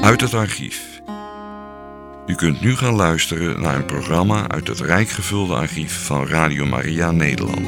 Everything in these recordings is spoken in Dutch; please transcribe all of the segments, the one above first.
Uit het archief. U kunt nu gaan luisteren naar een programma uit het rijk gevulde archief van Radio Maria Nederland.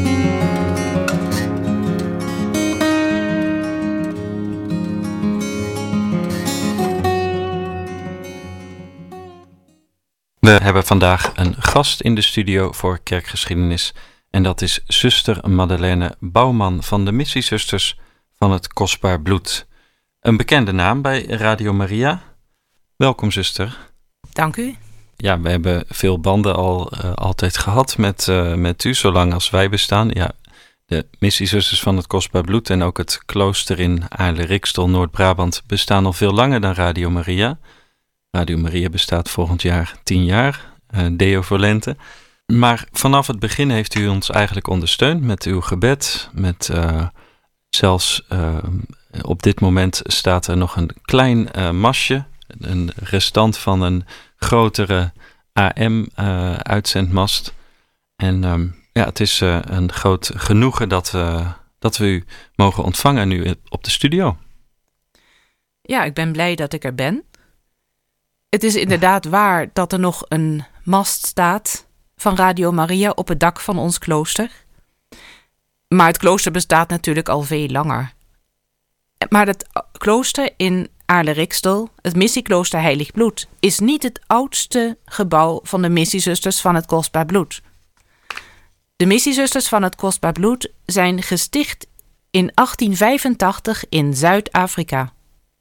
We hebben vandaag een gast in de studio voor kerkgeschiedenis en dat is zuster Madeleine Bouwman van de Missiezusters van het Kostbaar Bloed. Een bekende naam bij Radio Maria. Welkom, zuster. Dank u. Ja, we hebben veel banden altijd gehad met u, zolang als wij bestaan. Ja, de Missiezusters van het Kostbaar Bloed en ook het klooster in Aarle-Rikstel, Noord-Brabant, bestaan al veel langer dan Radio Maria. Radio Maria bestaat volgend jaar 10 jaar, Deo volente. Maar vanaf het begin heeft u ons eigenlijk ondersteund met uw gebed, met zelfs op dit moment staat er nog een klein mastje, een restant van een grotere AM-uitzendmast. En het is een groot genoegen dat we u mogen ontvangen nu op de studio. Ja, ik ben blij dat ik er ben. Het is inderdaad waar dat er nog een mast staat van Radio Maria op het dak van ons klooster. Maar het klooster bestaat natuurlijk al veel langer. Maar het klooster in Aarle-Rikstel, het missieklooster Heilig Bloed, is niet het oudste gebouw van de Missiezusters van het Kostbaar Bloed. De Missiezusters van het Kostbaar Bloed zijn gesticht in 1885 in Zuid-Afrika.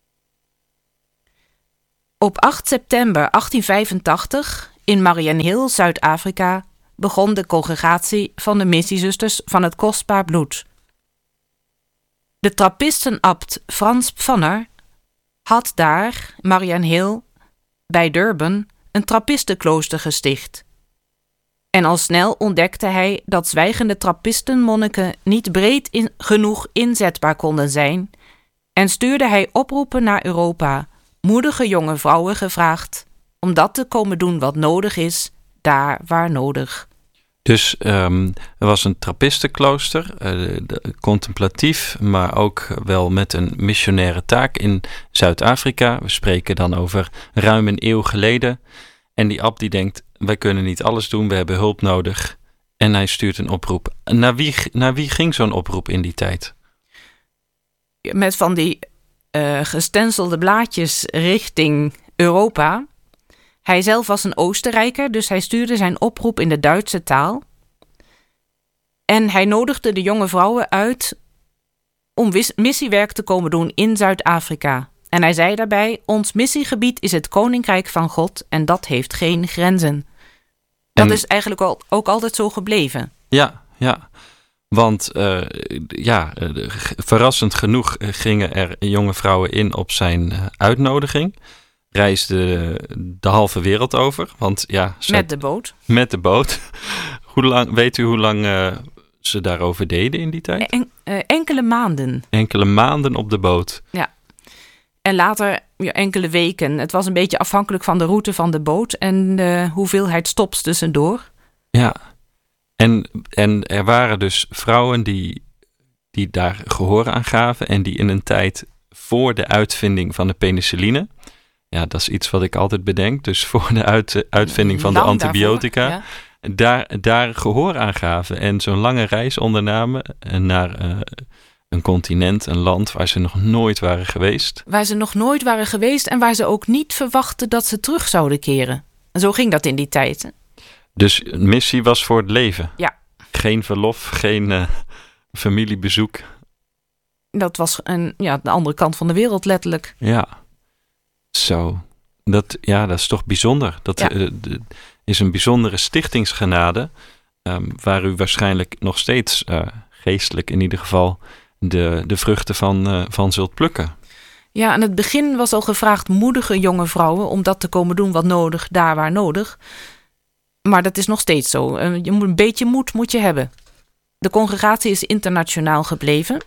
Op 8 september 1885 in Mariannhill, Zuid-Afrika, begon de congregatie van de Missiezusters van het Kostbaar Bloed. De trappistenabt Frans Pfanner had daar, Mariannhill, bij Durban, een trappistenklooster gesticht. En al snel ontdekte hij dat zwijgende trappistenmonniken niet breed genoeg inzetbaar konden zijn en stuurde hij oproepen naar Europa, moedige jonge vrouwen gevraagd om dat te komen doen wat nodig is, daar waar nodig. Dus er was een trappistenklooster, contemplatief, maar ook wel met een missionaire taak in Zuid-Afrika. We spreken dan over ruim een eeuw geleden. En die abt die denkt, wij kunnen niet alles doen, we hebben hulp nodig. En hij stuurt een oproep. Naar wie ging zo'n oproep in die tijd? Met van die gestenselde blaadjes richting Europa. Hij zelf was een Oostenrijker, dus hij stuurde zijn oproep in de Duitse taal. En hij nodigde de jonge vrouwen uit om missiewerk te komen doen in Zuid-Afrika. En hij zei daarbij, ons missiegebied is het Koninkrijk van God en dat heeft geen grenzen. Dat is eigenlijk ook altijd zo gebleven. Ja. Want verrassend genoeg gingen er jonge vrouwen in op zijn uitnodiging. Reisden de halve wereld over. Want, met de boot. Met de boot. Weet u hoe lang ze daarover deden in die tijd? Enkele maanden. Enkele maanden op de boot. Ja. En later enkele weken. Het was een beetje afhankelijk van de route van de boot en de hoeveelheid stops tussendoor. Ja. En er waren dus vrouwen die daar gehoor aan gaven en die in een tijd voor de uitvinding van de penicilline, ja, dat is iets wat ik altijd bedenk, dus voor de uitvinding van de antibiotica, daar gehoor aan gaven en zo'n lange reis ondernamen naar een continent, een land waar ze nog nooit waren geweest. Waar ze nog nooit waren geweest en waar ze ook niet verwachten dat ze terug zouden keren. En zo ging dat in die tijd. Hè? Dus een missie was voor het leven? Ja. Geen verlof, geen familiebezoek? Dat was de andere kant van de wereld letterlijk. Ja, zo. Dat is toch bijzonder. Dat is een bijzondere stichtingsgenade, waar u waarschijnlijk nog steeds geestelijk in ieder geval de vruchten van zult plukken. Ja, aan het begin was al gevraagd moedige jonge vrouwen om dat te komen doen wat nodig, daar waar nodig. Maar dat is nog steeds zo. Een beetje moed moet je hebben. De congregatie is internationaal gebleven.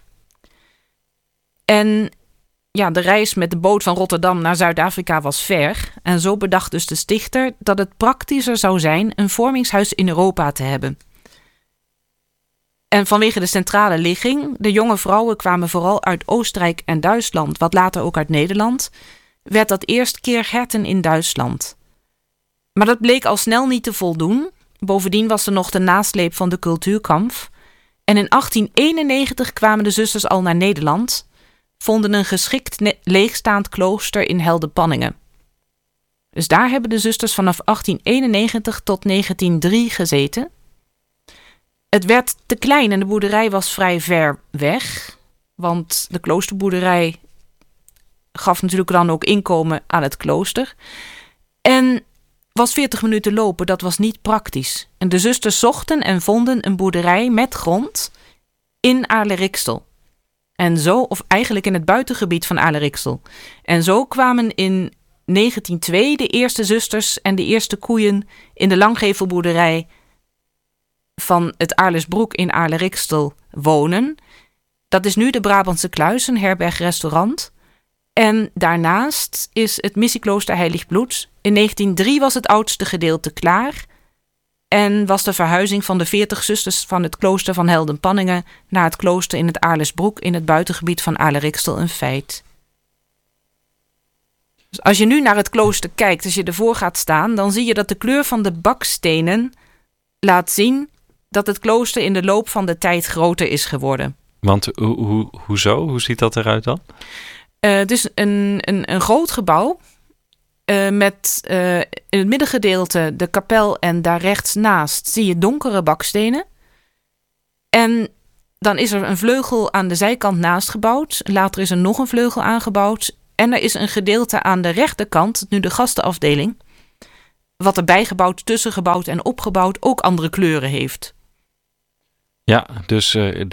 En de reis met de boot van Rotterdam naar Zuid-Afrika was ver. En zo bedacht dus de stichter dat het praktischer zou zijn een vormingshuis in Europa te hebben. En vanwege de centrale ligging, de jonge vrouwen kwamen vooral uit Oostenrijk en Duitsland, wat later ook uit Nederland. werd dat eerst Kirchherten in Duitsland. Maar dat bleek al snel niet te voldoen. Bovendien was er nog de nasleep van de cultuurkamp. En in 1891 kwamen de zusters al naar Nederland, vonden een geschikt leegstaand klooster in Heldenpanningen. Dus daar hebben de zusters vanaf 1891 tot 1903 gezeten. Het werd te klein en de boerderij was vrij ver weg, want de kloosterboerderij gaf natuurlijk dan ook inkomen aan het klooster. En was 40 minuten lopen, dat was niet praktisch. En de zusters zochten en vonden een boerderij met grond in Aarle-Rixel. En zo, of eigenlijk in het buitengebied van Aarle-Rixel. En zo kwamen in 1902 de eerste zusters en de eerste koeien in de langgevelboerderij van het Aarlesbroek in Aarle-Rixel wonen. Dat is nu de Brabantse Kluis, een herberg-restaurant. En daarnaast is het missieklooster Heilig Bloed. In 1903 was het oudste gedeelte klaar en was de verhuizing van de 40 zusters van het klooster van Heldenpanningen naar het klooster in het Aarlesbroek in het buitengebied van Aarle-Rixel een feit. Dus als je nu naar het klooster kijkt, als je ervoor gaat staan, dan zie je dat de kleur van de bakstenen laat zien dat het klooster in de loop van de tijd groter is geworden. Want hoezo? Hoe ziet dat eruit dan? Het is een groot gebouw met in het middengedeelte de kapel en daar rechts naast zie je donkere bakstenen. En dan is er een vleugel aan de zijkant naast gebouwd. Later is er nog een vleugel aangebouwd. En er is een gedeelte aan de rechterkant, nu de gastenafdeling, wat er bijgebouwd, tussengebouwd en opgebouwd ook andere kleuren heeft. Ja, dus er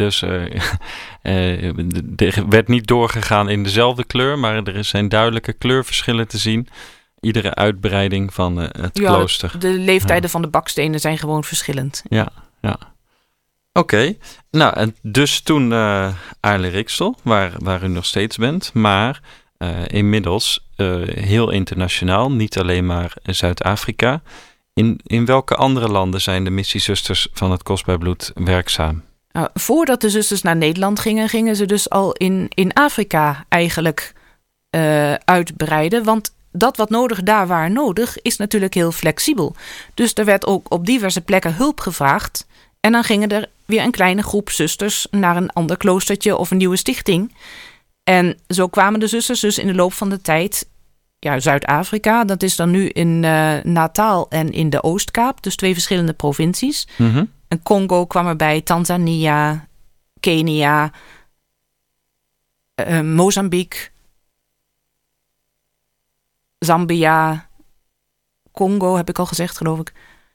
werd niet doorgegaan in dezelfde kleur, maar er zijn duidelijke kleurverschillen te zien. Iedere uitbreiding van het klooster. De leeftijden van de bakstenen zijn gewoon verschillend. Ja. Oké. Nou, en dus toen Aarle-Rixel, waar u nog steeds bent, maar inmiddels heel internationaal, niet alleen maar Zuid-Afrika. In welke andere landen zijn de missiezusters van het Kostbaar Bloed werkzaam? Nou, voordat de zusters naar Nederland gingen ze dus al in Afrika eigenlijk uitbreiden. Want dat wat daar waar nodig, is natuurlijk heel flexibel. Dus er werd ook op diverse plekken hulp gevraagd. En dan gingen er weer een kleine groep zusters naar een ander kloostertje of een nieuwe stichting. En zo kwamen de zusters dus in de loop van de tijd, Zuid-Afrika, dat is dan nu in Natal en in de Oostkaap, dus 2 verschillende provincies. Mm-hmm. En Congo kwam erbij, Tanzania, Kenia, Mozambique, Zambia, Congo heb ik al gezegd, geloof ik.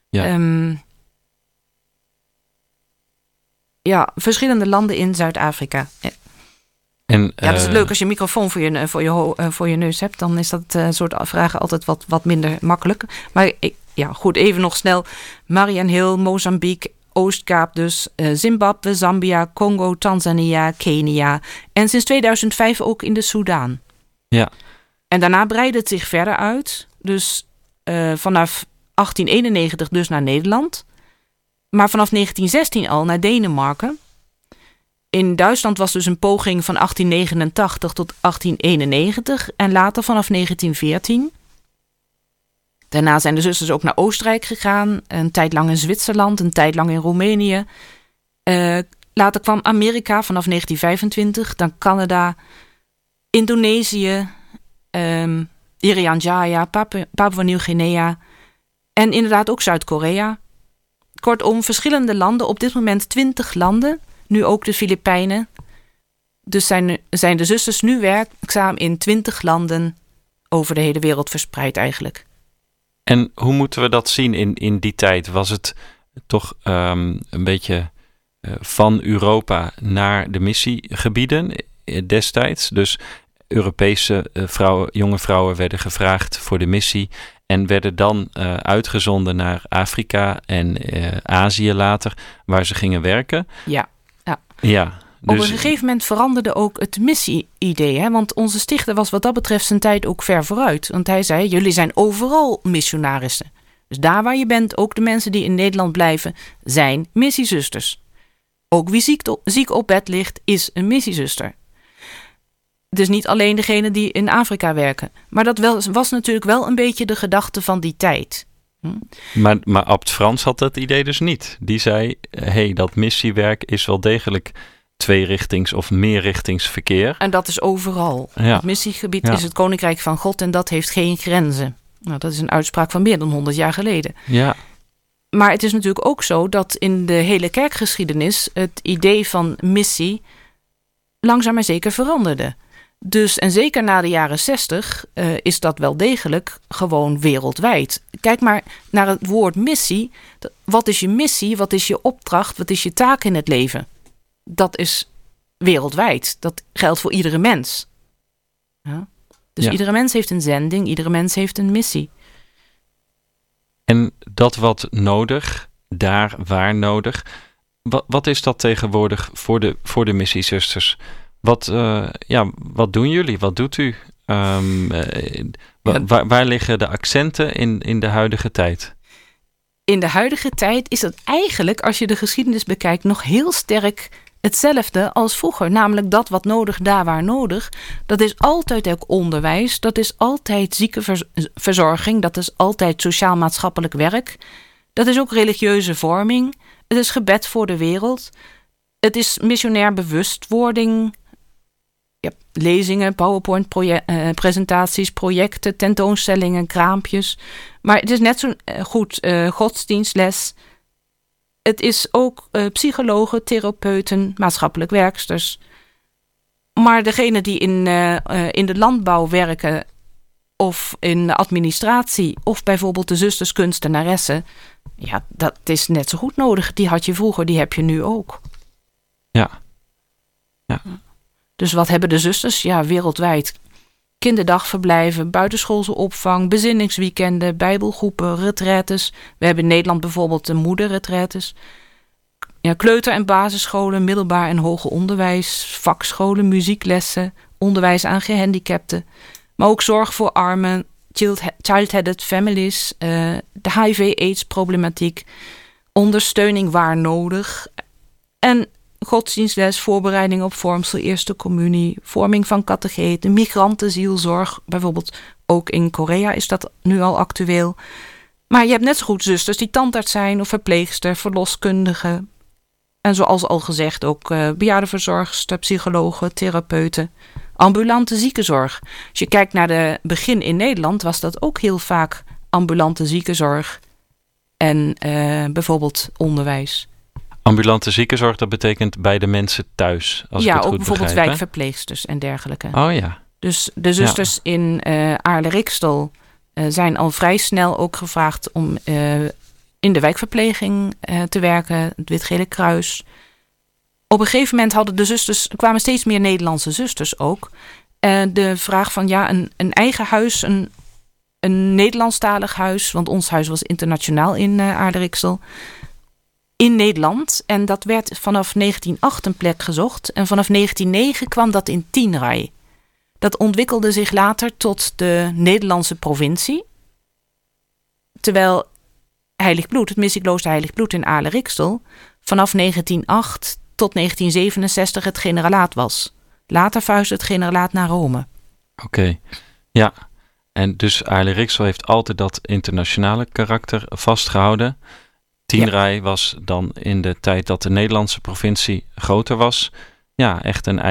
Ja. Verschillende landen in Zuid-Afrika. En, dat is leuk als je een microfoon voor je neus hebt. Dan is dat soort vragen altijd wat minder makkelijk. Maar goed, even nog snel. Marian Hill, Mozambique, Oostkaap dus. Zimbabwe, Zambia, Congo, Tanzania, Kenia. En sinds 2005 ook in de Soedan. Ja. En daarna breidde het zich verder uit. Dus vanaf 1891 dus naar Nederland. Maar vanaf 1916 al naar Denemarken. In Duitsland was dus een poging van 1889 tot 1891 en later vanaf 1914. Daarna zijn de zusters ook naar Oostenrijk gegaan, een tijd lang in Zwitserland, een tijd lang in Roemenië. Later kwam Amerika vanaf 1925, dan Canada, Indonesië, Irian Jaya, Papua Nieuw-Guinea en inderdaad ook Zuid-Korea. Kortom, verschillende landen, op dit moment 20 landen. Nu ook de Filipijnen. Dus zijn de zusters nu werkzaam in 20 landen over de hele wereld verspreid eigenlijk. En hoe moeten we dat zien in die tijd? Was het toch een beetje van Europa naar de missiegebieden destijds? Dus Europese jonge vrouwen werden gevraagd voor de missie en werden dan uitgezonden naar Afrika en Azië later, waar ze gingen werken. Ja, dus op een gegeven moment veranderde ook het missie-idee. Hè? Want onze stichter was wat dat betreft zijn tijd ook ver vooruit. Want hij zei, jullie zijn overal missionarissen. Dus daar waar je bent, ook de mensen die in Nederland blijven, zijn missiezusters. Ook wie ziek op bed ligt, is een missiezuster. Dus niet alleen degenen die in Afrika werken. Maar dat was natuurlijk wel een beetje de gedachte van die tijd. Maar Abt Frans had dat idee dus niet. Die zei, dat missiewerk is wel degelijk tweerichtings of meerrichtingsverkeer. En dat is overal. Ja. Het missiegebied is het Koninkrijk van God en dat heeft geen grenzen. Nou, dat is een uitspraak van meer dan 100 jaar geleden. Ja. Maar het is natuurlijk ook zo dat in de hele kerkgeschiedenis het idee van missie langzaam maar zeker veranderde. Dus, en zeker na de jaren 60 is dat wel degelijk gewoon wereldwijd. Kijk maar naar het woord missie. Wat is je missie? Wat is je opdracht? Wat is je taak in het leven? Dat is wereldwijd. Dat geldt voor iedere mens. Ja? Dus iedere mens heeft een zending. Iedere mens heeft een missie. En dat wat nodig, daar waar nodig. Wat is dat tegenwoordig voor de missiezusters? Wat doen jullie? Wat doet u? Waar liggen de accenten in de huidige tijd? In de huidige tijd is dat eigenlijk, als je de geschiedenis bekijkt, nog heel sterk hetzelfde als vroeger. Namelijk dat wat nodig, daar waar nodig. Dat is altijd ook onderwijs. Dat is altijd ziekenverzorging. Dat is altijd sociaal-maatschappelijk werk. Dat is ook religieuze vorming. Het is gebed voor de wereld. Het is missionair bewustwording. Je hebt lezingen, PowerPoint-presentaties, projecten, tentoonstellingen, kraampjes. Maar het is net zo goed godsdienstles. Het is ook psychologen, therapeuten, maatschappelijk werksters. Maar degenen die in de landbouw werken of in de administratie of bijvoorbeeld de zusters kunstenaressen, ja, dat is net zo goed nodig. Die had je vroeger, die heb je nu ook. Ja. Dus wat hebben de zusters? Ja, wereldwijd. Kinderdagverblijven, buitenschoolse opvang, bezinningsweekenden, bijbelgroepen, retraites. We hebben in Nederland bijvoorbeeld de moederretraites. Ja, kleuter- en basisscholen, middelbaar en hoger onderwijs, vakscholen, muzieklessen, onderwijs aan gehandicapten. Maar ook zorg voor armen, child-headed families, de HIV-AIDS-problematiek, ondersteuning waar nodig en godsdienstles, voorbereiding op vormsel, eerste communie, vorming van catecheten, migrantenzielzorg. Bijvoorbeeld ook in Korea is dat nu al actueel. Maar je hebt net zo goed zusters die tandarts zijn of verpleegster, verloskundige. En zoals al gezegd ook bejaardenverzorgster, psychologen, therapeuten, ambulante ziekenzorg. Als je kijkt naar de begin in Nederland was dat ook heel vaak ambulante ziekenzorg en bijvoorbeeld onderwijs. Ambulante ziekenzorg, dat betekent bij de mensen thuis, als ik het goed begrijp. Ja, ook bijvoorbeeld wijkverpleegsters en dergelijke. Oh ja. Dus de zusters in Aarle-Rikstel zijn al vrij snel ook gevraagd om in de wijkverpleging te werken, het Wit-Gele Kruis. Op een gegeven moment kwamen steeds meer Nederlandse zusters ook. De vraag van een eigen huis, een Nederlandstalig huis, want ons huis was internationaal in Aarle-Rikstel, in Nederland. En dat werd vanaf 1908 een plek gezocht. En vanaf 1909 kwam dat in Tienray. Dat ontwikkelde zich later tot de Nederlandse provincie. Terwijl Heilig Bloed, het missieklooster Heilig Bloed in Aarle-Rikstel, vanaf 1908 tot 1967 het generalaat was. Later verhuisde het generalaat naar Rome. Oké, ja. En dus Aarle-Rikstel heeft altijd dat internationale karakter vastgehouden. Tienray was dan in de tijd dat de Nederlandse provincie groter was, ja, echt een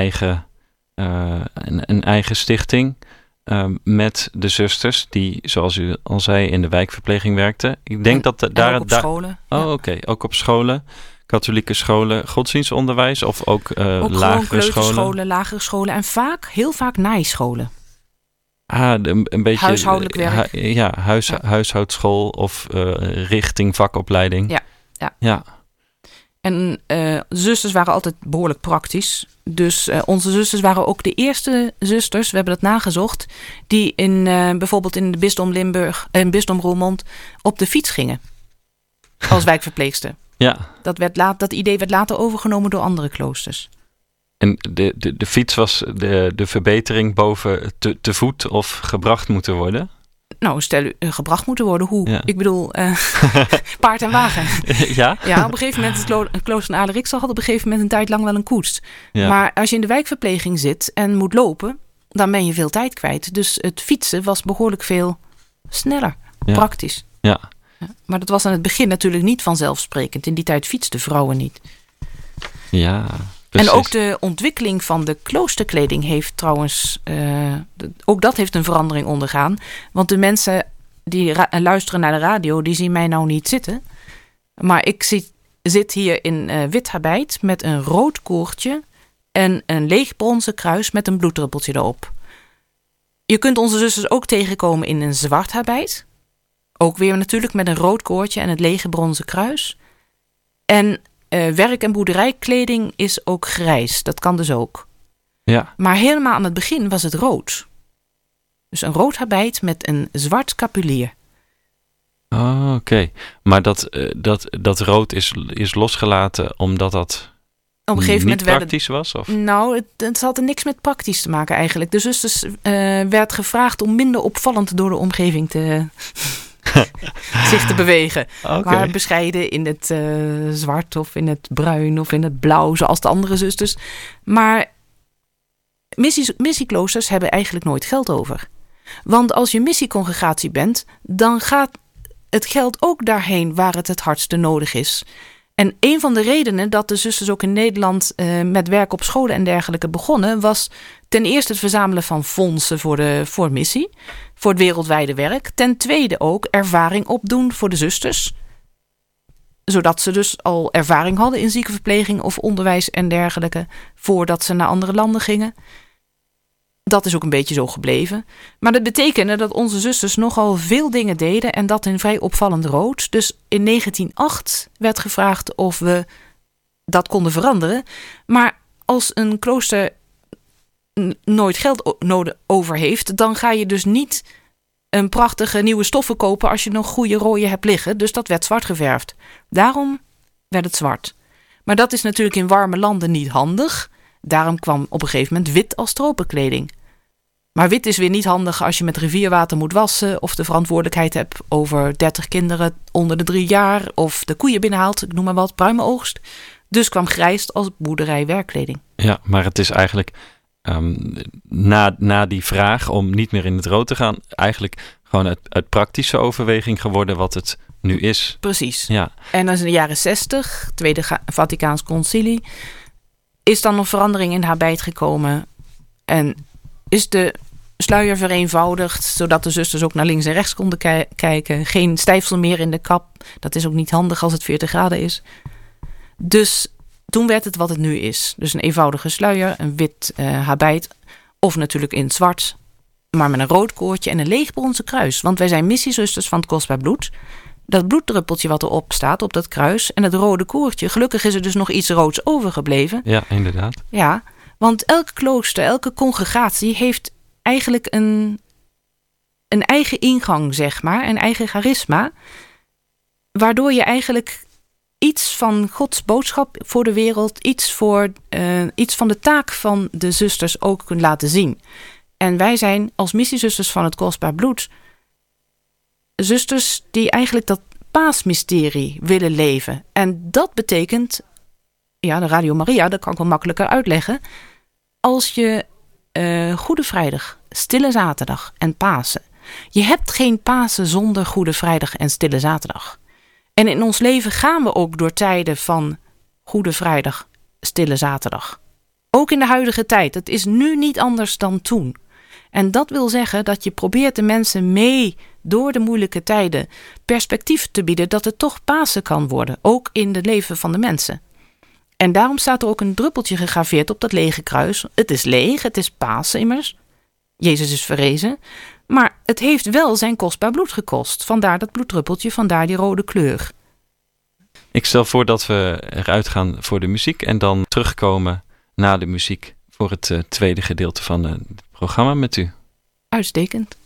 eigen stichting met de zusters die, zoals u al zei, in de wijkverpleging werkten. Ik denk dat daar ook op scholen. Oké. Ook op scholen, katholieke scholen, godsdienstonderwijs of ook lagere scholen. Lagere scholen en heel vaak naaischolen. Een beetje huishoudelijk werk. Huishoudschool of richting vakopleiding. Ja. En zusters waren altijd behoorlijk praktisch. Dus onze zusters waren ook de eerste zusters, we hebben dat nagezocht, die bijvoorbeeld in de bisdom Limburg en bisdom Roermond op de fiets gingen. Als wijkverpleegster. Ja. Dat idee werd later overgenomen door andere kloosters. En de fiets was de verbetering boven te voet of gebracht moeten worden? Nou, stel u gebracht moeten worden. Hoe? Ja. Ik bedoel, paard en wagen. Ja? Ja, op een gegeven moment, het klooster van Aarle-Rikstel had op een gegeven moment een tijd lang wel een koets. Ja. Maar als je in de wijkverpleging zit en moet lopen, dan ben je veel tijd kwijt. Dus het fietsen was behoorlijk veel sneller, praktisch. Ja. Maar dat was aan het begin natuurlijk niet vanzelfsprekend. In die tijd fietsten vrouwen niet. Ja, precies. En ook de ontwikkeling van de kloosterkleding heeft trouwens... ook dat heeft een verandering ondergaan. Want de mensen die luisteren naar de radio, die zien mij nou niet zitten. Maar ik zit hier in wit habit met een rood koordje en een leeg bronzen kruis met een bloeddruppeltje erop. Je kunt onze zusters ook tegenkomen in een zwart habit. Ook weer natuurlijk met een rood koordje en het lege bronzen kruis. En werk- en boerderijkleding is ook grijs. Dat kan dus ook. Ja. Maar helemaal aan het begin was het rood. Dus een rood habit met een zwart capulier. Oh, oké. Maar dat rood is losgelaten omdat dat Op een gegeven moment praktisch was? Of? Nou, het had er niks met praktisch te maken eigenlijk. De zusters werd gevraagd om minder opvallend door de omgeving zich te bewegen. Okay. Maar bescheiden in het zwart of in het bruin of in het blauw, zoals de andere zusters. Maar missiekloosters hebben eigenlijk nooit geld over. Want als je missiecongregatie bent, dan gaat het geld ook daarheen waar het hardste nodig is. En een van de redenen dat de zusters ook in Nederland met werk op scholen en dergelijke begonnen, was ten eerste het verzamelen van fondsen voor missie, voor het wereldwijde werk. Ten tweede ook ervaring opdoen voor de zusters, zodat ze dus al ervaring hadden in ziekenverpleging of onderwijs en dergelijke, voordat ze naar andere landen gingen. Dat is ook een beetje zo gebleven. Maar dat betekende dat onze zusters nogal veel dingen deden en dat in vrij opvallend rood. Dus in 1908 werd gevraagd of we dat konden veranderen. Maar als een klooster nooit geld over heeft, dan ga je dus niet een prachtige nieuwe stoffen kopen als je nog goede rode hebt liggen. Dus dat werd zwart geverfd. Daarom werd het zwart. Maar dat is natuurlijk in warme landen niet handig. Daarom kwam op een gegeven moment wit als tropenkleding. Maar wit is weer niet handig als je met rivierwater moet wassen of de verantwoordelijkheid hebt over 30 kinderen onder de 3 jaar of de koeien binnenhaalt, ik noem maar wat, pruimenoogst. Dus kwam grijs als boerderijwerkkleding. Ja, maar het is eigenlijk na die vraag om niet meer in het rood te gaan, eigenlijk gewoon uit praktische overweging geworden wat het nu is. Precies. Ja. En dan in de jaren 60, Tweede Vaticaans Concilie, is dan nog verandering in habit gekomen en is de sluier vereenvoudigd, zodat de zusters ook naar links en rechts konden kijken. Geen stijfsel meer in de kap. Dat is ook niet handig als het 40 graden is. Dus toen werd het wat het nu is. Dus een eenvoudige sluier, een wit habit, of natuurlijk in het zwart, maar met een rood koordje en een leeg bronzen kruis. Want wij zijn missiezusters van het kostbaar bloed. Dat bloeddruppeltje wat erop staat, op dat kruis, en het rode koordje. Gelukkig is er dus nog iets roods overgebleven. Ja, inderdaad. Ja, want elk klooster, elke congregatie heeft eigenlijk een eigen ingang, zeg maar, een eigen charisma, waardoor je eigenlijk iets van Gods boodschap voor de wereld, iets van de taak van de zusters ook kunt laten zien. En wij zijn als missiezusters van het kostbaar bloed zusters die eigenlijk dat paasmysterie willen leven. En dat betekent, ja, de Radio Maria, dat kan ik wel makkelijker uitleggen. Als je Goede Vrijdag, Stille Zaterdag en Pasen. Je hebt geen Pasen zonder Goede Vrijdag en Stille Zaterdag. En in ons leven gaan we ook door tijden van Goede Vrijdag, Stille Zaterdag. Ook in de huidige tijd. Het is nu niet anders dan toen. En dat wil zeggen dat je probeert de mensen mee door de moeilijke tijden perspectief te bieden dat het toch Pasen kan worden. Ook in het leven van de mensen. En daarom staat er ook een druppeltje gegraveerd op dat lege kruis. Het is leeg, het is Pasen immers. Jezus is verrezen. Maar het heeft wel zijn kostbaar bloed gekost. Vandaar dat bloeddruppeltje, vandaar die rode kleur. Ik stel voor dat we eruit gaan voor de muziek en dan terugkomen na de muziek voor het tweede gedeelte van het programma met u. Uitstekend.